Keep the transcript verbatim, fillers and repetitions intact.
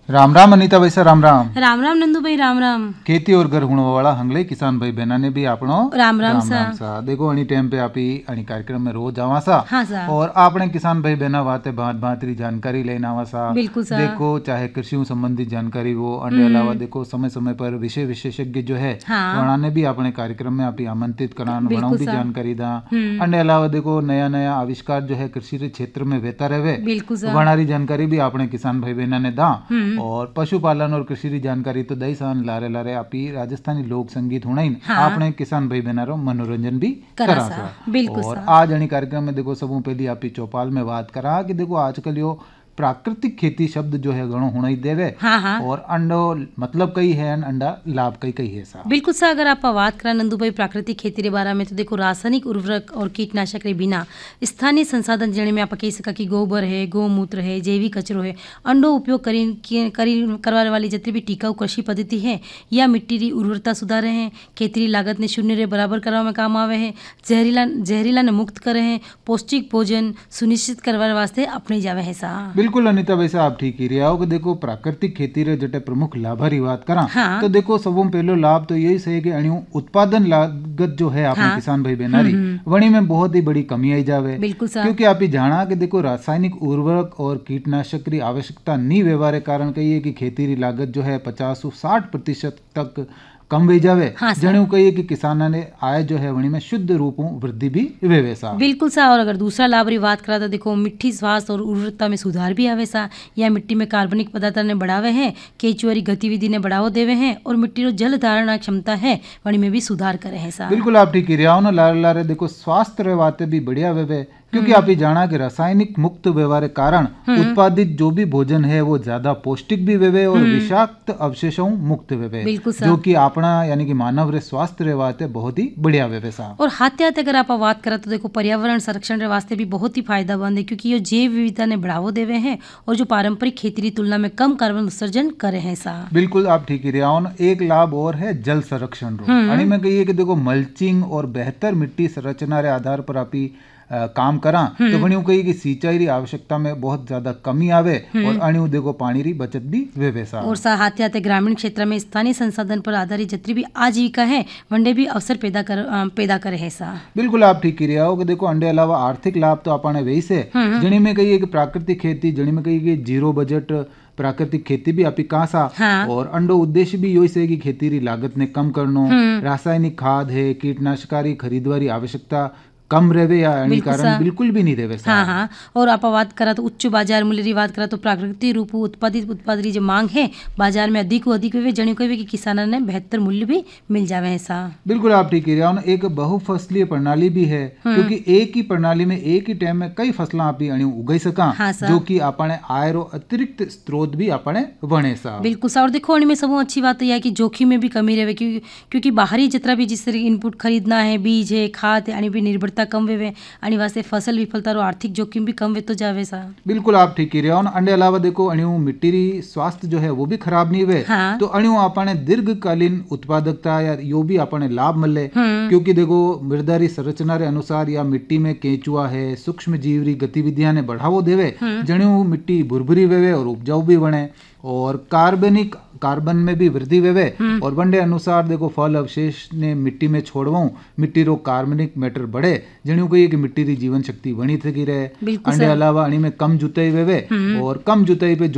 राम राम अनीता भाई सर, राम राम राम राम नंदू भाई, राम राम। खेती और घर हुण वाला हंगले किसान भाई बहना ने भी आपनो राम राम सा। राम सा। देखो अनी टाइम पे आपी अनी कार्यक्रम में रोज आवा सा। हाँ सा। और आपने किसान भाई बहना वाते भांत भांतरी जानकारी लेना आवा सा। बिल्कुल सा। देखो चाहे कृषि संबंधित जानकारी हो, अंडे अलावा देखो समय समय पर विषय विशेषज्ञ जो है हाँ। उन्होंने भी अपने कार्यक्रम में आपी आमंत्रित करान बिल्कुल वनाऊ भी सा। जानकारी दा। अंडे अलावा देखो नया नया आविष्कार जो है कृषि के क्षेत्र में वेता रहे, बिल्कुल सा। वनारी जानकारी भी अपने किसान भाई बहना ने दा। और पशुपालन और कृषि की जानकारी तो दई सान लारे लारे आपी राजस्थानी लोक संगीत होना ही हाँ। आपने किसान भाई बहनारो मनोरंजन भी करा करा सा। सा। बिल्कुल और सा। आज अनी कार्यक्रम में देखो सबों पहली आपी चौपाल में बात करा कि देखो आजकल यो प्राकृतिक खेती शब्द जो है गणो होना ही देवे। हाँ हाँ। और अंडो मतलब कई है अंडा लाभ कई कई है सा। बिल्कुल सा। अगर आप बात करा नंदू भाई प्राकृतिक खेती के बारे में तो देखो रासायनिक उर्वरक और कीटनाशक के बिना स्थानीय संसाधन जने में आप कह सका कि गोबर है, गौमूत्र है, जैविक कचरो है, अंडो उपयोग करी करी करवाने वाली जितनी भी टिकाऊ कृषि पद्धति है या मिट्टी की उर्वरता सुधारे हैं, खेती की लागत ने शून्य रे बराबर करवा में काम आवे हैं, जहरीला जहरीला ने मुक्त करे हैं, पौष्टिक भोजन सुनिश्चित करवाने वास्ते अपने जावे है सा। बिल्कुल अनिता वैसे आप ठीक ही रहा हो कि देखो प्राकृतिक खेती रे जटे प्रमुख लाभारी बात करा। हाँ। तो देखो सबों पहलो लाभ तो यही है कि अणु उत्पादन लागत जो है अपने हाँ। किसान भाई बहनारी वणी में बहुत ही बड़ी कमी आई जावे। बिल्कुल सा। क्योंकि आप ही जाना कि देखो रासायनिक उर्वरक और कीटनाशक की आवश्यकता नहीं व्यवहार के कारण कहिए कि खेती की लागत जो है पचास से साठ प्रतिशत तक कम हो जावे। हाँ जणु कहिए कि किसाना ने आय जो है वणी में शुद्ध रूप वृद्धि भी वेवे सा। बिल्कुल सा। और अगर दूसरा लाभ री बात करा तो देखो मिट्टी स्वास्थ्य और उर्वरता में सुधार भी आवे सा। या मिट्टी में कार्बनिक पदार्थ ने बढ़ावे हैं, केचुआरी गतिविधि ने बढ़ावा देवे हैं और मिट्टी रो जल धारण क्षमता है वणी में भी सुधार करे हैं सा। बिल्कुल आप ठीक ही रहा हो ना। लारे लारे देखो स्वास्थ्य रे बातें भी बढ़िया वेवे। क्योंकि आप ही जाना कि रासायनिक मुक्त व्यवहार के कारण उत्पादित जो भी भोजन है वो ज्यादा पौष्टिक भी वेवे और विषाक्त अवशेषों मुक्त वेवे, बिल्कुल सा। जो कि अपना यानी कि मानव रे स्वास्थ्य रे बातें बहुत ही बढ़िया वेवे सा। और हाथे हाथे अगर आप बात करा तो देखो पर्यावरण संरक्षण के वास्ते भी बहुत ही फायदेमंद है, क्योंकि ये जैव विविधता ने बढ़ावा देवे हैं और जो पारंपरिक खेती की तुलना में कम कार्बन उत्सर्जन करे हैं सा। बिल्कुल आप ठीक ही रहा हो ना। एक लाभ और है जल संरक्षण रो। यानी मैं कहिए कि देखो मल्चिंग और बेहतर मिट्टी संरचना रे आधार पर आप ही आ, काम करा तो बणियों कही कि सिंचाई री आवश्यकता में बहुत ज्यादा कमी आवे और अणियों देखो पानी री बचत भी वेवे सा। और सा हाथे हाथे ग्रामीण क्षेत्र में स्थानीय संसाधन पर आधारित जितनी भी आजीविका है वनडे भी अवसर पैदा कर आ, पैदा करे है सा। बिल्कुल आप ठीक ही रहा हो कि देखो अंडे अलावा आर्थिक लाभ तो अपने वही से जणी में कहिए कि प्राकृतिक खेती, जणी में कहिए कि जीरो बजट प्राकृतिक खेती भी आपी कहाँ सा। हाँ। और अंडो उद्देश्य भी यही से कि खेती री लागत ने कम करनो, रासायनिक खाद है, कीटनाशकारी खरीदवारी आवश्यकता कम रेवे या यानी कारण बिल्कुल भी नहीं रेवे सा। हाँ हाँ। और आप बात करा तो उच्च बाजार मूल्य की बात करा तो प्राकृतिक रूप उत्पादित उत्पाद की जो मांग है बाजार में अधिक अधिक हुए जणी को कि किसानों ने बेहतर मूल्य भी मिल जावे है सा। बिल्कुल आप ठीक कह रहे हो। एक बहुफसलीय प्रणाली भी है, क्योंकि एक ही प्रणाली में एक ही टाइम में कई फसला आप अणु उगाई सका। हाँ जो कि अपने आय रो अतिरिक्त स्रोत भी अपने बने सा। बिल्कुल सा। और देखो इनमें सब अच्छी बात यह है कि जोखिम में भी कमी रहे, क्योंकि क्योंकि बाहरी जितना भी जिस तरह इनपुट खरीदना है, बीज है, खाद है, भी निर्भरता कम वेवे आणि वास्ते फसल विफलता और आर्थिक जोखिम भी कम वे तो जावे सा। बिल्कुल आप ठीक ही रहे हो। अंडे अलावा देखो अणु मिट्टी री स्वास्थ्य जो है वो भी खराब नहीं हुए। हाँ। तो अणु अपने दीर्घकालीन उत्पादकता या यो भी अपने लाभ मिले, क्योंकि देखो मृदा री संरचना रे अनुसार या मिट्टी में केंचुआ है, सूक्ष्म जीव री गतिविधियां ने बढ़ावो देवे, जणु मिट्टी भुरभुरी वेवे और उपजाऊ भी बने और कार्बनिक कार्बन में भी वृद्धि वेवे। और वनडे अनुसार देखो फल अवशेष ने मिट्टी में छोड़वाऊं मिट्टी रो कार्बनिक मैटर बढ़े, जणु कहिए कि मिट्टी री जीवन शक्ति बनी थकी रहे। अंडे अलावा अणी में कम जुताई वेवे और कम जुताई पे